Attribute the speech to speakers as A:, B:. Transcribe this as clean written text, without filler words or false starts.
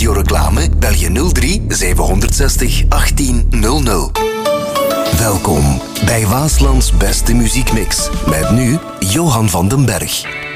A: radioreclame bel je 03 760 1800. Welkom bij Waaslands beste muziekmix. Met nu Johan van den Berg.